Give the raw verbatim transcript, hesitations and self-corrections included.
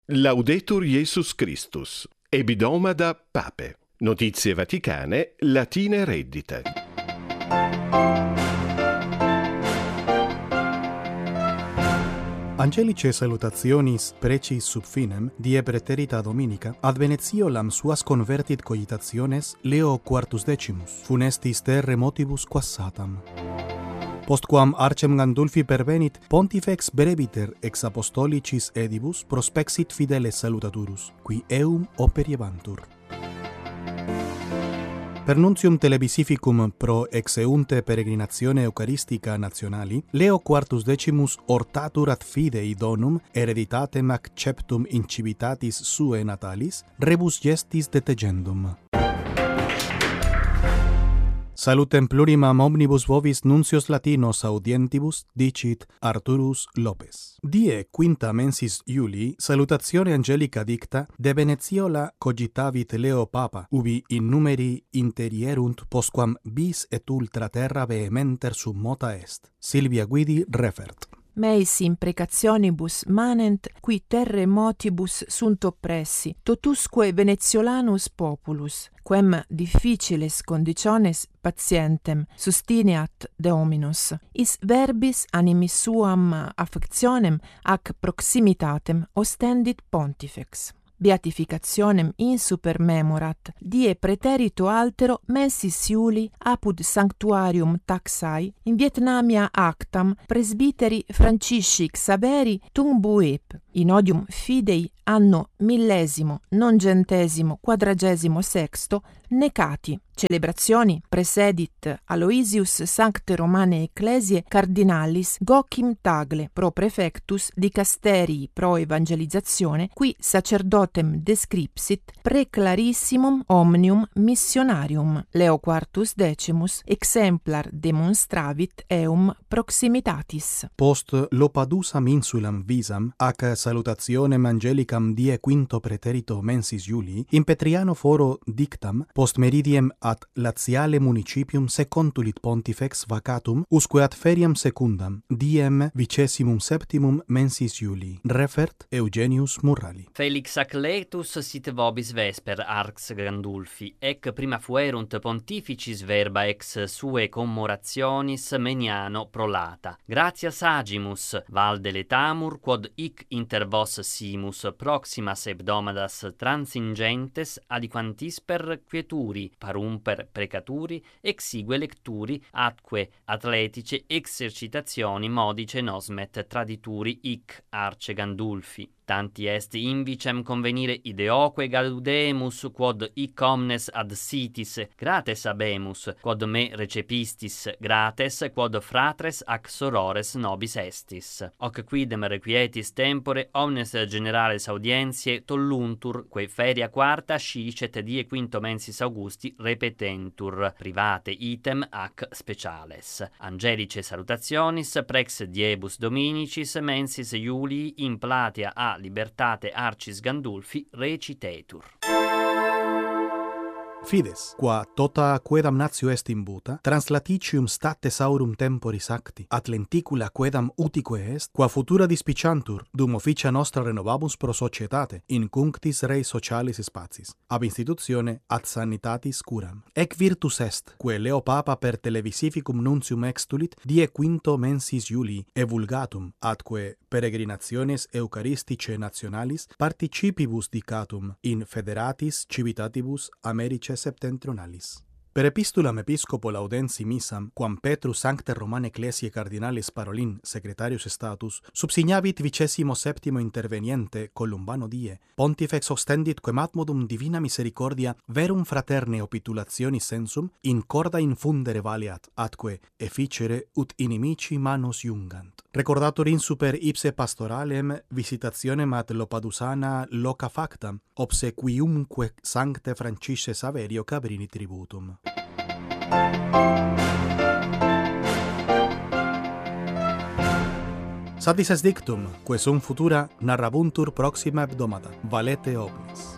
Laudetur Jesus Christus. Ebidomada Pape. Notizie Vaticane, latine reddite. Angelice salutationis precis sub finem, die preterita dominica, ad Venetiolam suas convertit cogitationes Leo quartus decimus, funestis terremotibus quassatam. Postquam Arcem Gandulfi pervenit, pontifex breviter ex apostolicis edibus prospexit fideles salutaturus, qui eum operiebantur. Per nuntium televisificum pro exeunte peregrinatione eucharistica nationali, Leo quartus decimus ortatur ad fidei donum hereditatem acceptum incivitatis sue natalis, rebus gestis detegendum. Salutem plurimam omnibus vovis nuncios latinos audientibus, dicit Arturus Lopez. Die quinta mensis Iulii, salutatione angelica dicta, de Venetiola cogitavit Leo Papa, ubi in numeri interierunt postquam bis et ultra terra vehementer summota est. Silvia Guidi refert. Meis imprecationibus manent, qui terremotibus sunt oppressi, totusque Venetiolanus populus, quem difficiles conditiones patientem sustineat Dominus, is verbis animis suam affectionem ac proximitatem ostendit pontifex. Beatificationem insuper memorat, die preterito altero mensis Iulii apud sanctuarium taxae in Vietnamia actam presbiteri Francisci Xaveri tumbuep, in odium fidei anno millesimo non gentesimo quadragesimo sexto necati. Celebrazioni presedit Aloysius Sancte Romane Ecclesiae Cardinalis Gocim Tagle pro prefectus dicasterii pro evangelizzazione, qui sacerdotem descripsit preclarissimum omnium missionarium. Leo quartus decimus exemplar demonstravit eum proximitatis. Post Lopadusam insulam visam, ac salutationem angelicam die quinto preterito mensis Iulii, in Petriano foro dictam, post meridiem ad Latiale municipium secontulit pontifex vacatum, usque ad feriam secundam, diem vicesimum septimum mensis Iulii. Refert Eugenius Murrali. Felix Acletus sit vobis vesper arx Gandulfi, ec prima fuerunt pontificis verba ex sue commorationis meniano prolata. Gratias agimus, valde letamur, quod hic inter vos simus proximas hebdomadas transingentes adiquantisper quieturi, parum per precaturi, exigue lecturi, atque atletice exercitazioni modice nosmet tradituri hic arce Gandulfi. Tanti est invicem convenire ideoque gaudemus, quod hic omnes ad sitis grates habemus, quod me recepistis grates, quod fratres ac sorores nobis estis. Hoc quidem requietis tempore omnes generales audientiae tolluntur, quae feria quarta scicet die quinto mensis Augusti repetentur, private item ac speciales. Angelice salutationis prex diebus dominicis mensis Iulii in platea a libertate arcis Gandulfi recitetur. Fides, qua tota quedam natio est imbuta, translaticium state saurum temporis acti, at lenticula quedam utique est, qua futura dispiciantur, dum officia nostra renovamus pro societate, in cunctis rei socialis spacis, ab institutione ad sanitatis curam. Ec virtus est, quae Leo Papa per televisificum nuntium extulit, die quinto mensis Iulii, evulgatum, atque peregrinationes eucharistice nationalis participibus dicatum in federatis civitatibus Americe septentrionalis. Per epistulam episcopo Laudensi missam, quam Petrus Sancte Romane Ecclesiae Cardinalis Parolin, secretarius status, subsignavit vicesimo septimo interveniente Columbano die, pontifex ostendit quem atmodum divina misericordia verum fraterne opitulationis sensum in corda infundere valeat, atque efficere ut inimici manos iungant. Recordatur in super ipse pastoralem visitationem ad Lopadusana loca factam, obsequiumque Sancte Francisce Saverio Cabrini tributum. Satis est dictum, quae sum futura narrabuntur proxima hebdomada, valete omnes.